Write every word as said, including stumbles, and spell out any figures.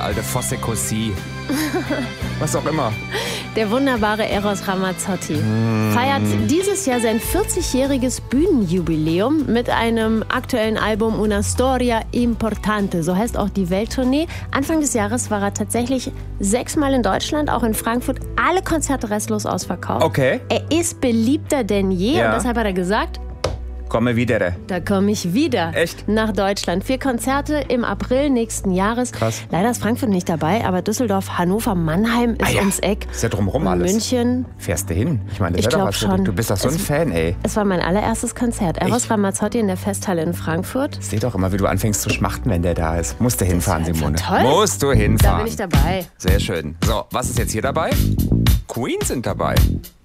alte Fosse Così. Was auch immer. Der wunderbare Eros Ramazzotti mm. feiert dieses Jahr sein vierzigjähriges Bühnenjubiläum mit einem aktuellen Album Una Storia Importante. So heißt auch die Welttournee. Anfang des Jahres war er tatsächlich sechsmal in Deutschland, auch in Frankfurt. Alle Konzerte restlos ausverkauft. Okay. Er ist beliebter denn je Ja. und deshalb hat er gesagt, Komme wieder. da komme ich wieder Echt? nach Deutschland. Vier Konzerte im April nächsten Jahres. Krass. Leider ist Frankfurt nicht dabei, aber Düsseldorf, Hannover, Mannheim ist Ah ja. ums Eck. Ist ja drumherum alles. München. Fährst du hin? Ich meine, das Ich wäre doch glaub was für dich. schon. Du bist doch so ein Es- Fan, ey. Es war mein allererstes Konzert. Eros Echt? Ramazzotti in der Festhalle in Frankfurt. Seh doch immer, wie du anfängst zu schmachten, wenn der da ist. Musst du hinfahren, ist Simone. einfach toll. Musst du Da hinfahren. bin ich dabei. Sehr schön. So, was ist jetzt hier dabei? Queen sind dabei.